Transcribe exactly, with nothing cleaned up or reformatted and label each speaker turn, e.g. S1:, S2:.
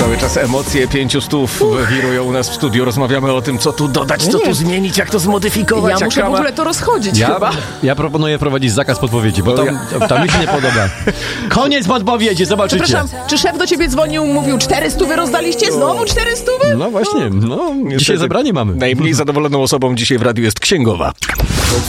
S1: Cały czas emocje pięciu stów wirują u nas w studiu. Rozmawiamy o tym, co tu dodać, co tu zmienić, jak to zmodyfikować.
S2: Ja muszę
S1: kama...
S2: w ogóle to rozchodzić
S3: ja,
S2: chyba.
S3: Ja proponuję wprowadzić zakaz podpowiedzi, bo tam, tam mi się nie podoba. Koniec podpowiedzi, zobaczycie.
S2: Przepraszam, czy szef do ciebie dzwonił, mówił cztery stówy rozdaliście? Znowu cztery stówy?
S3: No właśnie, no, dzisiaj
S1: Niestety
S3: zebranie mamy.
S1: Najmniej zadowoloną osobą dzisiaj w radiu jest księgowa.